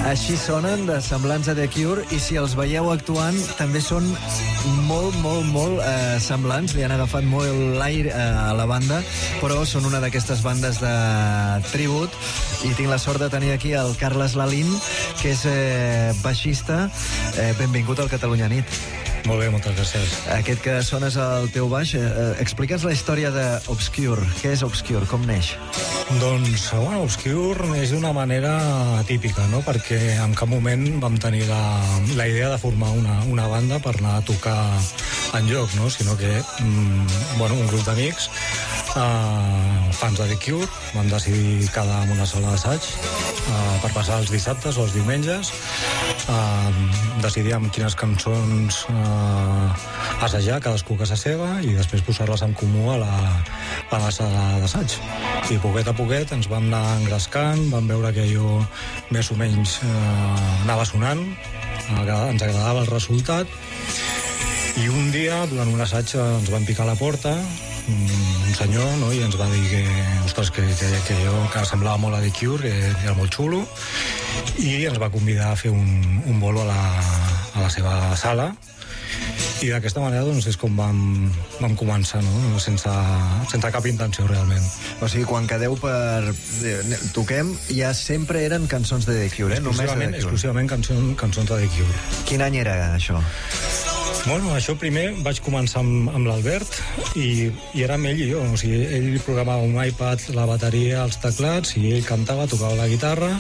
Així sonen, de semblants a The Cure, i si els veieu actuant també són molt semblants. Li han agafat molt l'aire a la banda, però són una d'aquestes bandes de tribut, i tinc la sort de tenir aquí el Carles Lalín, que és baixista. Benvingut al Catalunya Nit. Molt bé, moltes gràcies. Aquest que sona és el teu baix. Explica'ns la història d'Obscure. Què és Obscure? Com neix? Doncs, bueno, Obscure neix d'una manera atípica, no? Perquè en cap moment vam tenir la idea de formar una banda per anar a tocar enlloc, no? Sinó que, bueno, un grup d'amics, fans de The Cure, vam decidir quedar en una sala d'assaig per passar els dissabtes o els diumenges, decidir amb quines cançons assajar, cadascú a casa seva, i després posar-les en comú a la sala d'assaig. I poquet a poquet ens vam anar engrescant, vam veure que allò més o menys anava sonant, ens agradava el resultat, i un dia, durant un assaig, ens van picar a la porta un senyor, no? I ens va dir que, ostres, que semblava molt a The Cure, que era molt xulo, i ens va convidar a fer un bolo a la seva sala, i d'aquesta manera doncs, és com vam començar, no? Sense cap intenció realment. O sigui, quan quedeu per toquem, ja sempre eren cançons de The Cure, Exclusivament cançons de The Cure. Quin any era això? Bueno, això primer vaig començar amb l'Albert, i érem ell i jo. O sigui, ell programava un iPad, la bateria, els teclats, i ell cantava, tocava la guitarra,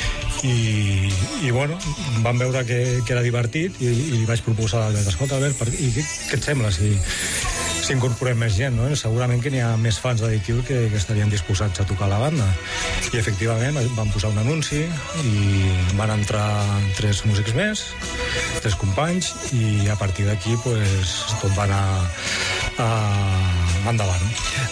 i bueno, vam veure que era divertit, i li vaig proposar a l'Albert: escolta, Albert, què et sembla si incorporem més gent, no? Segurament que n'hi ha més fans de The Cure que estarien disposats a tocar la banda. I efectivament vam posar un anunci i van entrar 3 músics més, 3 companys, i a partir d'aquí pues, tot va anar endavant.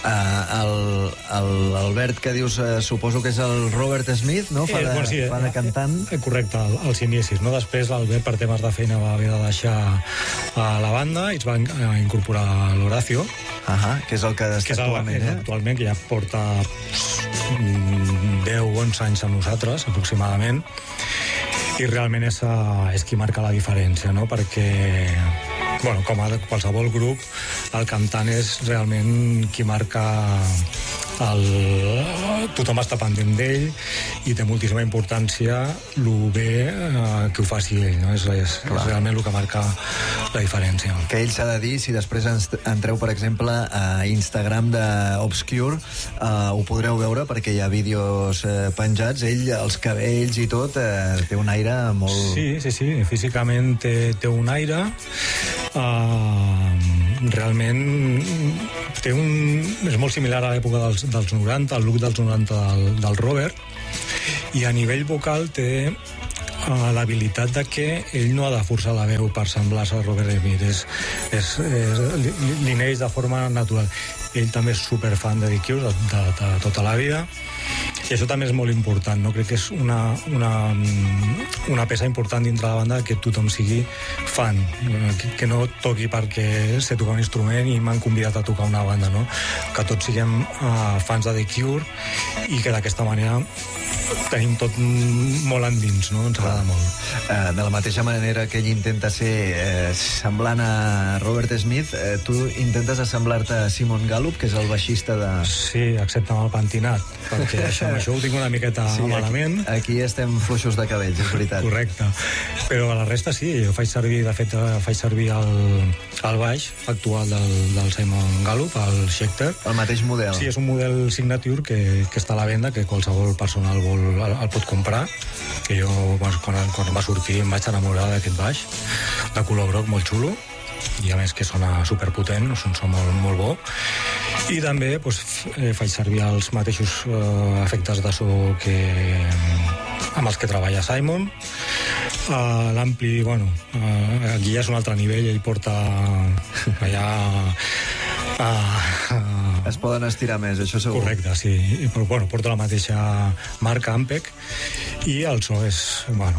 L'Albert que dius, suposo que és el Robert Smith, no? Fa de cantant. Correcte, als inicis, no? Després l'Albert, per temes de feina, va haver de deixar la banda i es va incorporar l'Horacio, que és el que està actualment. Actualment, que ja porta 10 o 11 anys amb nosaltres, aproximadament, i realment és qui marca la diferència, no? Perquè, bueno, com a qualsevol grup, el cantant és realment qui marca tothom està pendent d'ell, i té moltíssima importància el bé que ho faci ell, no? És realment el que marca la diferència. Que ell s'ha de dir, si després entreu, per exemple, a Instagram d'Obscure, ho podreu veure perquè hi ha vídeos penjats. Ell, els cabells i tot, té un aire molt... Sí, físicament té un aire, realment és molt similar a l'època dels 90, el look dels 90 del Robert, i a nivell vocal té l'habilitat de que ell no ha de forçar la veu per semblar-se a Robert Smith, li neix de forma natural. Ell també és superfan de The Cure de tota la vida, i això també és molt important, no? Crec que és una peça important dintre la banda, que tothom sigui fan, que no toqui perquè sé tocar un instrument i m'han convidat a tocar una banda, no? Que tots siguem fans de The Cure, i que d'aquesta manera tenim tot molt endins, no? Ens agrada molt. De la mateixa manera que ell intenta ser semblant a Robert Smith, tu intentes assemblar-te a Simon Gallup, que és el baixista de... Sí, excepte amb el pentinat, perquè això ho tinc una miqueta malament. Aquí estem fluixos de cabells, és veritat. Correcte. Però a la resta sí, jo faig servir el baix actual del Simon Gallup, el Schecter. El mateix model. Sí, és un model signature que està a la venda, que qualsevol persona el pot comprar, que jo quan va sortir em vaig enamorar d'aquest baix, de color groc, molt xulo, i a més que sona superpotent, és un so molt bo. I també faig servir els mateixos efectes de so amb els que treballa Simon. L'ampli, bueno, aquí ja és un altre nivell, ell porta allà... Es poden estirar més, això segur. Correcte, sí. Però, bueno, porta la mateixa marca, Ampeg, i el so és, bueno,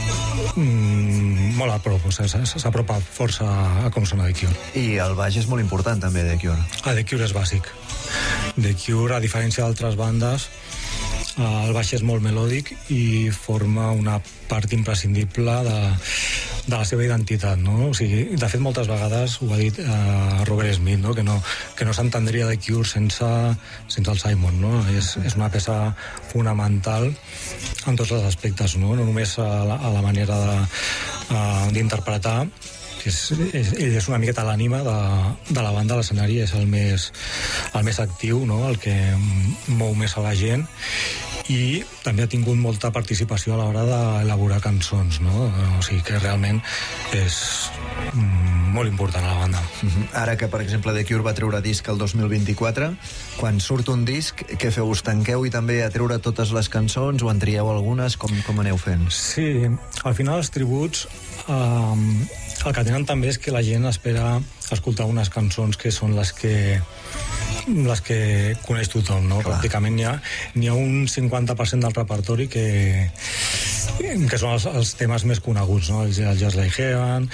molt a prop, s'apropa força a com sona The Cure. I el baix és molt important, també, The Cure. The Cure és bàsic. The Cure, a diferència d'altres bandes, el baix és molt melòdic i forma una part imprescindible de la seva identitat, no? O sigui, de fet, moltes vegades ho ha dit Robert Smith, no? Que no s'entendria The Cure sense el Simon, no? És una peça fonamental en tots els aspectes, no? No només a la manera d'interpretar, ell és una miqueta l'ànima de la banda a l'escenari, és el més actiu, no? El que mou més a la gent, i també ha tingut molta participació a l'hora d'elaborar cançons, no? O sigui que realment és molt important a la banda. Ara que, per exemple, The Cure va treure disc el 2024, quan surt un disc, què feu? Us tanqueu i també a treure totes les cançons o en trieu algunes? Com aneu fent? Sí, al final els tributs el que tenen també és que la gent espera escoltar unes cançons que són les que coneix tothom, no? Clar. Pràcticament n'hi ha un 50% del repertori que són els temes més coneguts, no? El Just Like Heaven,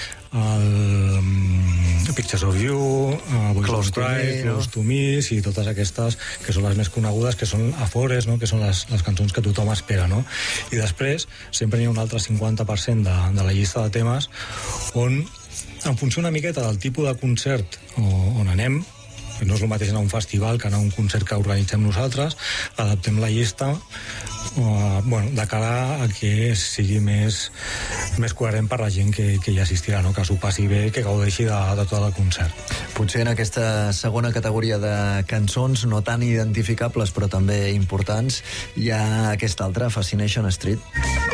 el Pictures of You, Boys Don't Cry, Close to Me, i totes aquestes que són les més conegudes, que són Afores, no? Que són les cançons que tothom espera, no? I després sempre hi ha un altre 50% de la llista de temes on, en funció una miqueta del tipus de concert on anem, que no és el mateix anar a un festival que anar a un concert que organitzem nosaltres, adaptem la llista de cara a que sigui més coherent per la gent que hi assistirà, no? Que s'ho passi bé, que gaudeixi de tot el concert. Potser en aquesta segona categoria de cançons no tan identificables però també importants hi ha aquesta altra, Fascination Street.